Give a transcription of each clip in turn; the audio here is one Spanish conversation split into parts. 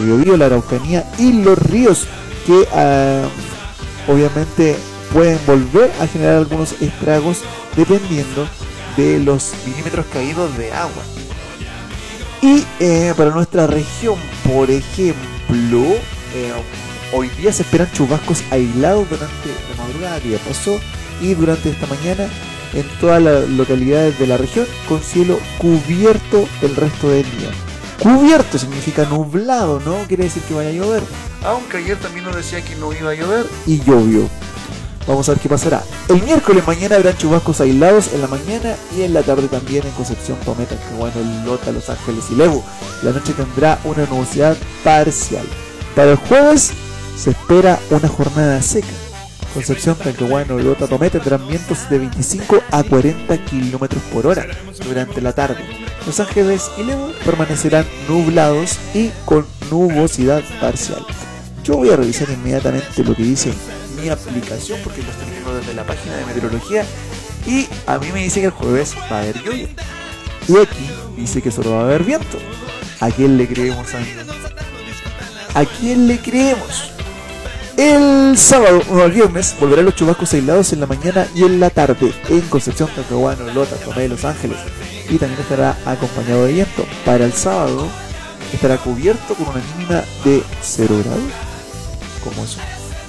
Biobío, la Araucanía y los ríos, que obviamente pueden volver a generar algunos estragos dependiendo de los milímetros caídos de agua. Y para nuestra región, por ejemplo, hoy día se esperan chubascos aislados durante la madrugada que ya pasó y durante esta mañana en todas las localidades de la región, con cielo cubierto el resto del día. Cubierto significa nublado, no quiere decir que vaya a llover, aunque ayer también nos decía que no iba a llover y llovió. Vamos a ver qué pasará. El miércoles mañana habrán chubascos aislados en la mañana y en la tarde también en Concepción, Tomé, Talcahuano, Lota, Los Ángeles y Lebu. La noche tendrá una nubosidad parcial. Para el jueves se espera una jornada seca. Concepción, Talcahuano, Lota, Tomé tendrán vientos de 25 a 40 km por hora durante la tarde. Los Ángeles y Lebu permanecerán nublados y con nubosidad parcial. Yo voy a revisar inmediatamente lo que dice mi aplicación, porque lo estoy viendo desde la página de meteorología, y a mí me dice que el jueves va a haber lluvia y aquí dice que solo va a haber viento. ¿A quién le creemos, amigos? ¿A quién le creemos? El sábado o el viernes volverán los chubascos aislados en la mañana y en la tarde en Concepción, Talcahuano, Lota, Tomé, Los Ángeles, y también estará acompañado de viento. Para el sábado estará cubierto con una mínima de 0 grados, como eso,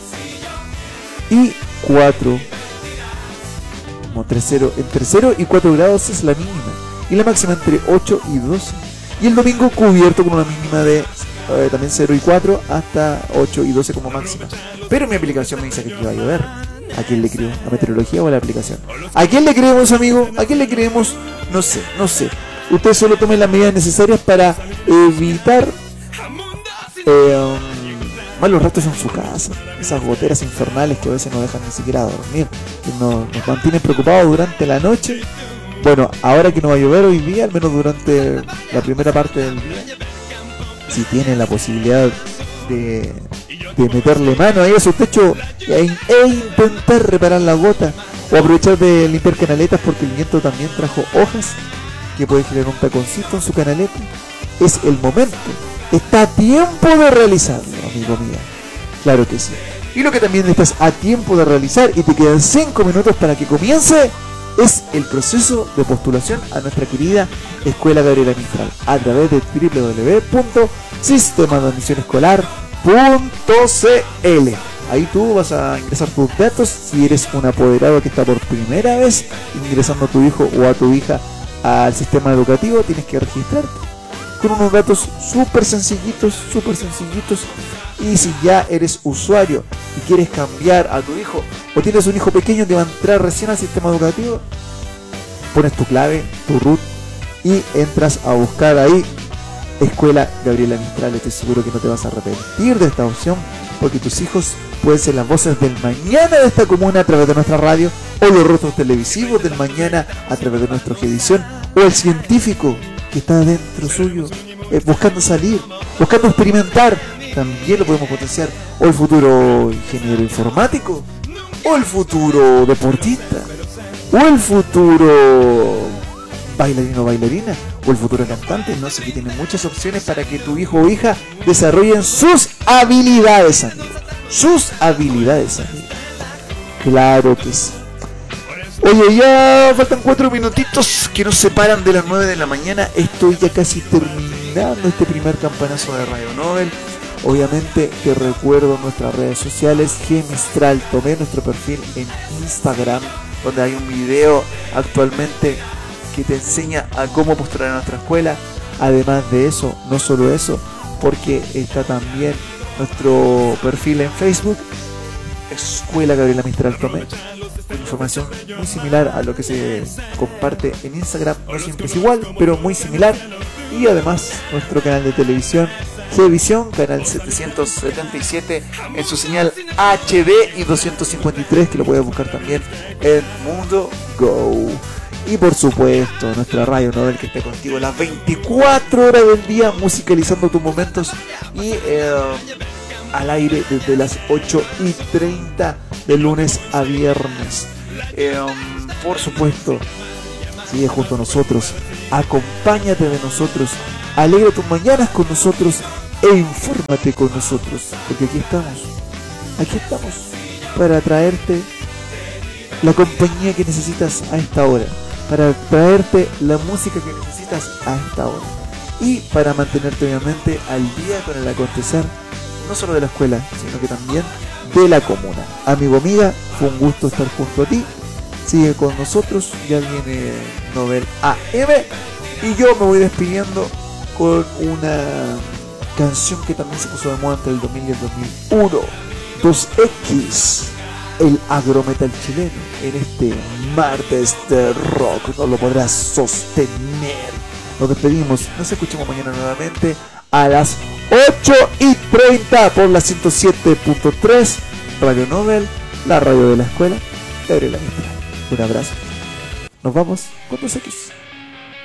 y 4, como entre 0 y 4 grados es la mínima, y la máxima entre 8 y 12. Y el domingo cubierto con una mínima de también 0 y 4 hasta 8 y 12 como máxima. Pero mi aplicación me dice que va a llover. ¿A quién le creo? ¿A meteorología o a la aplicación? ¿A quién le creemos, amigo? ¿A quién le creemos? No sé. Usted solo tome las medidas necesarias para evitar malos ratos en su casa, esas goteras infernales que a veces no dejan ni siquiera dormir, que nos mantienen preocupados durante la noche. Bueno, ahora que no va a llover hoy día, al menos durante la primera parte del día, si tiene la posibilidad de meterle mano ahí a su techo e intentar reparar la gota, o aprovechar de limpiar canaletas, porque el viento también trajo hojas que puede generar un taconcito en su canaleta, es el momento. Está a tiempo de realizarlo, amigo mío. Claro que sí. Y lo que también estás a tiempo de realizar y te quedan 5 minutos para que comience es el proceso de postulación a nuestra querida Escuela Gabriela Mistral a través de www.sistemadeadmisionescolar.cl. Ahí tú vas a ingresar tus datos. Si eres un apoderado que está por primera vez ingresando a tu hijo o a tu hija al sistema educativo, tienes que registrarte con unos datos súper sencillitos. Y si ya eres usuario y quieres cambiar a tu hijo, o tienes un hijo pequeño que va a entrar recién al sistema educativo, pones tu clave, tu root, y entras a buscar ahí Escuela Gabriela Mistral. Estoy seguro que no te vas a arrepentir de esta opción, porque tus hijos pueden ser las voces del mañana de esta comuna a través de nuestra radio, o los rostros televisivos del mañana a través de nuestra edición, o el científico que está dentro suyo, buscando salir, buscando experimentar, también lo podemos potenciar, o el futuro ingeniero informático, o el futuro deportista, o el futuro bailarino o bailarina, o el futuro cantante. No sé, que tiene muchas opciones para que tu hijo o hija desarrollen sus habilidades, amigo. Claro que sí. Oye, ya faltan 4 minutitos que nos separan de las 9 de la mañana. Estoy ya casi terminando este primer campanazo de Radio Nobel. Obviamente te recuerdo nuestras redes sociales, G-Mistral Tomé, nuestro perfil en Instagram, donde hay un video actualmente que te enseña a cómo postular a nuestra escuela. Además de eso, no solo eso, porque está también nuestro perfil en Facebook, Escuela Gabriela Mistral Tomé, con información muy similar a lo que se comparte en Instagram. No siempre es igual, pero muy similar. Y además nuestro canal de televisión, G-Visión, canal 777 en su señal HD, y 253 que lo puedes buscar también en Mundo Go. Y por supuesto nuestra Radio Nobel, que está contigo las 24 horas del día, musicalizando tus momentos, y al aire desde las 8:30 de lunes a viernes. Por supuesto, sigue junto a nosotros, acompáñate de nosotros, alegra tus mañanas con nosotros, e infórmate con nosotros, porque aquí estamos para traerte la compañía que necesitas a esta hora, para traerte la música que necesitas a esta hora y para mantenerte obviamente al día con el acontecer no solo de la escuela, sino que también de la comuna. Amigo, amiga, fue un gusto estar junto a ti. Sigue con nosotros, ya viene Novel AM y yo me voy despidiendo con una canción que también se puso de moda entre el 2000 y el 2001, 2X, el agrometal chileno, en este martes de rock, no lo podrás sostener. Nos despedimos, nos escuchamos mañana nuevamente a las 8:30 por la 107.3 Radio Novel, la radio de la escuela de Gabriela Mistral. Un abrazo, nos vamos con 2X.